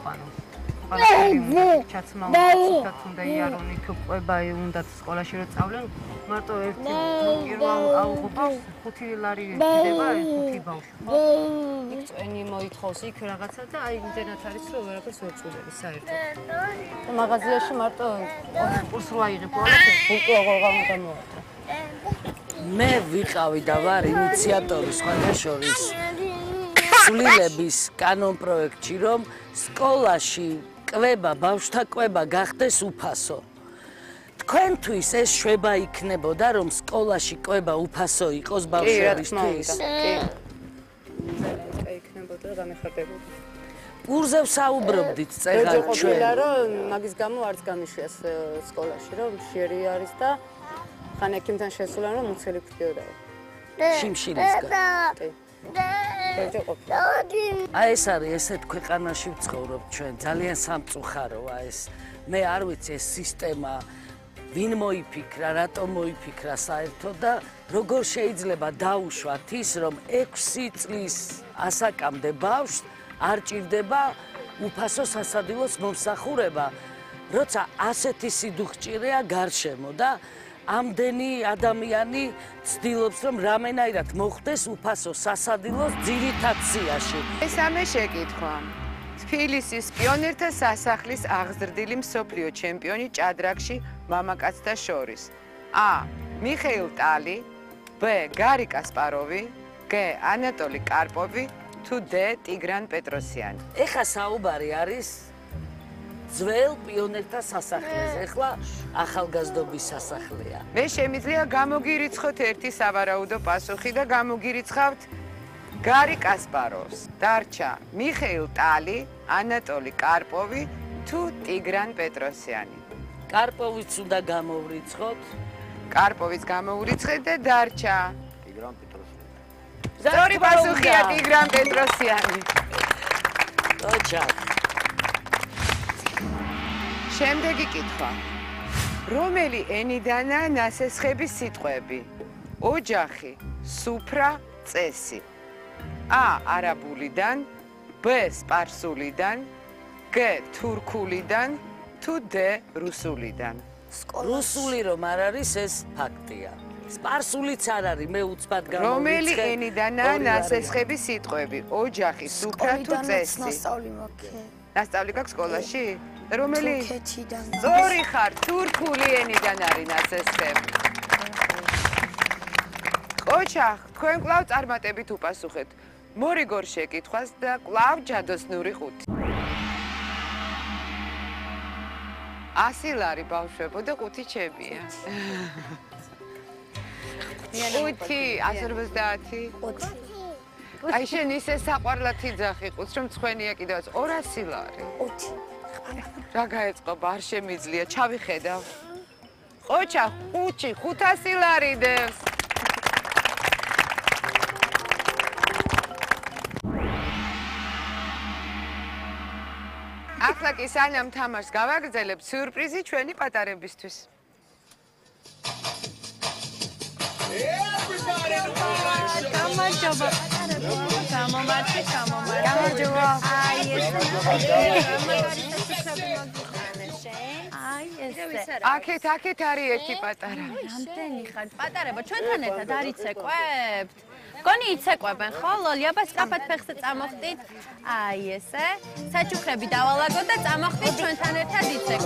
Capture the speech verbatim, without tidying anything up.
ანუ ყველაფერი ჩაცმაუდა თუნდა იარონ იქ ყვება უნდათ სკოლაში რომ წავლენ მარტო ერთი პირველ აუღობა ხუთი ლარი გდება ხუთი ბავშვი ხო იქ წვენი მოითხოვს იქ რაღაცა და აი იმდენად არის რომ ვერაფერს ვერ წულები საერთოდ და მაღაზიაში მარტო კურს რო აიღებ უკვე აღარ გამოვა მე ვიყავი და ვარ ინიციატორი სხვათა შორის სულილების კანონ პროექტში რომ სკოლაში კვება ბავშვთა კვება გახდეს უფასო თქვენთვის ეს შვება იქნებოდა რომ სკოლაში კვება უფასო იყოს ბავშვებისთვის კი იქნებოდა განახარდებოდა პურზე ვსაუბრობდით წეგა ჩვენ ყოფილა რომ მაგის გამო არც გამიშვიას სკოლაში რომ შერი არის და ხან ექიმთან შესულან რომ მუცელი გვდიოდა შიმშილისგან კი აი ეს არის ესეთ ქვეყანაში ვცხოვრობ ჩვენ ძალიან სამწუხაროა ეს მე არ ვიცი ეს სისტემა ვინ მოიფიქრა რატომ მოიფიქრა საერთოდ და როგორ შეიძლება დაუშვათ ის რომ ექვსი წლის ასაკამდე ბავშვს არ ჭირდება უფასო სასადილოს მომსახურება როცა ასეთი სიდუხჭირეა გარშემო და ამდენი ადამიანი ცდილობს რომ რამენაირად მოხდეს უფასო სასადილოს ძირითად სიაში. მესამე შეკითხვა. თბილისის პიონერთა სასახლის აღზრდილი მსოფლიო ჩემპიონი ჭადრაკში მამაკაცთა შორის. A. მიხეილ ტალი, B. გარი კასპაროვი, G. ანატოლი კარპოვი, თუ D. ტიგრან პეტროსიანი. ეხა საუბარი არის ძველ პიონერთა სასახლეზე, ეხლა ახალგაზრდობის სასახლეა. მე შემიძლია გამოგირიცხოთ ერთი სავარაუდო პასუხი და გამოგირიცხავთ გარი კასპაროვს. დარჩა მიხეილ ტალი, ანატოლი კარპოვი თუ ტიგრან პეტროსიანი. კარპოვიც უნდა გამოვრიცხოთ. კარპოვის გამოურიცხეთ და დარჩა ტიგრან პეტროსიანი. სწორი პასუხია ტიგრან პეტროსიანი. ოჩა შემდეგი კითხვა. რომელი ენიდანაა ნასესხების სიტყვები? ოჯახი, სუფრა, წესი. A. არაბულიდან, B. სპარსულიდან, G. თურქულიდან, თუ D. რუსულიდან. რუსული რომ არ არის ეს ფაქტია. სპარსულიც არ არის, მე უცბად გამოვიწყე. რომელი ენიდანაა ნასესხების სიტყვები? ოჯახი, სუფრა თუ წესი? ნასწავლი მოქე. ნასწავლი გაქვს სკოლაში? რომელი? თურქეთიდან. სწორი ხარ, თურქული ენიდან არის ნასესხები. ოჩახ, თქვენ კვლავ წარმატებით უპასუხეთ. მორიგორ შეკითხვას და კვლავ ჯადოსნური ხუთი. ასი ლარი ბავშვებო და ხუთი ჩემია. ხუთი, ასი ორმოცდაათი. აი შენ ისე საყვარლად იძახი ყუთს რომ ცხენია კიდევაც ორასი ლარი. რა გაეწყობა არ შემიძლია ჩავიხედავ. ოჩა ხუთი, ხუთასი ლარი დევს. ახლა კი სანამ თამაშს გავაგრძელებთ სიურპრიზი ჩვენი პატარებისთვის. გამარჯობა. გამომართი, გამომართი. გამარჯობა. აი ეს. აი ეს. აქეთ, აქეთ არის ერთი პატარა. რამდენი ხარ? პატარებო, ჩვენთან ერთად არ იცეკვებთ? გონი იცეკვებენ, ხო? ლოლიაბას კაფად ფეხზე წამოხდით. აი ესე. საჩუქრები დავალაგოთ და წამოხდით ჩვენთან ერთად იცეკვებთ.